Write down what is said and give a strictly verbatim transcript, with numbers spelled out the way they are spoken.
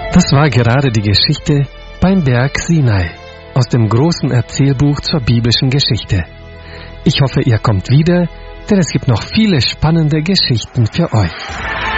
Das war gerade die Geschichte beim Berg Sinai aus dem großen Erzählbuch zur biblischen Geschichte. Ich hoffe, ihr kommt wieder, denn es gibt noch viele spannende Geschichten für euch.